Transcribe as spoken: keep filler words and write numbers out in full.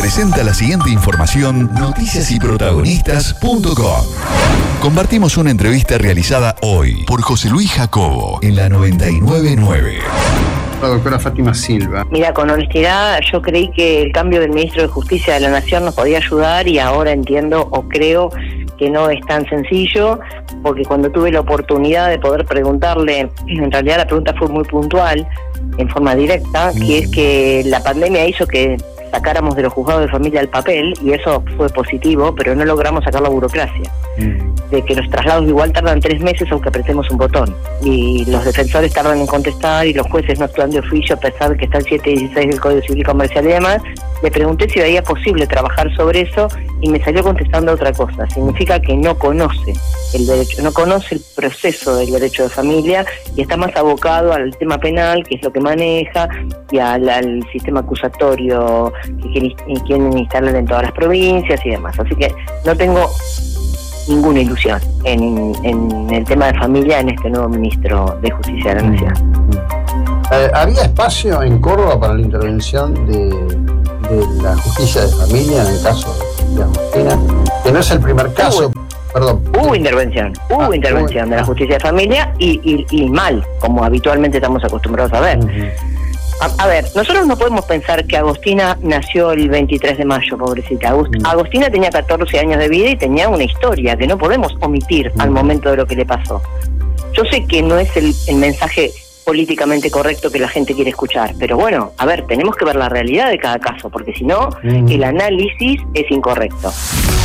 presenta la siguiente información noticias y protagonistas punto com. Compartimos una entrevista realizada hoy por José Luis Jacobo en la noventa y nueve punto nueve. La doctora Fátima Silva. Mira, con honestidad, yo creí que el cambio del ministro de Justicia de la Nación nos podía ayudar y ahora entiendo o creo que no es tan sencillo, porque cuando tuve la oportunidad de poder preguntarle, en realidad la pregunta fue muy puntual, en forma directa, que es que la pandemia hizo que sacáramos de los juzgados de familia el papel, y eso fue positivo, pero no logramos sacar la burocracia. De que los traslados igual tardan tres meses aunque apretemos un botón, y los defensores tardan en contestar y los jueces no actúan de oficio a pesar de que está el siete dieciséis del Código Civil Comercial y demás. Le pregunté si veía posible trabajar sobre eso y me salió contestando otra cosa. Significa que no conoce el derecho, no conoce el proceso del derecho de familia y está más abocado al tema penal, que es lo que maneja, y al, al sistema acusatorio que quieren, quieren instalar en todas las provincias y demás. Así que no tengo ninguna ilusión en, en el tema de familia en este nuevo ministro de Justicia de la Nación. Eh, ¿Había espacio en Córdoba para la intervención de, de la justicia de familia en el caso de Agostina? Que no es el primer caso. Hubo, perdón. Hubo intervención, hubo ah, intervención hubo. de la justicia de familia y, y, y mal, como habitualmente estamos acostumbrados a ver. Uh-huh. A, a ver, nosotros no podemos pensar que Agostina nació el veintitrés de mayo, pobrecita. Agust- mm. Agostina tenía catorce años de vida y tenía una historia que no podemos omitir mm. al momento de lo que le pasó. Yo sé que no es el, el mensaje políticamente correcto que la gente quiere escuchar, pero bueno, a ver, tenemos que ver la realidad de cada caso, porque si no, mm. el análisis es incorrecto.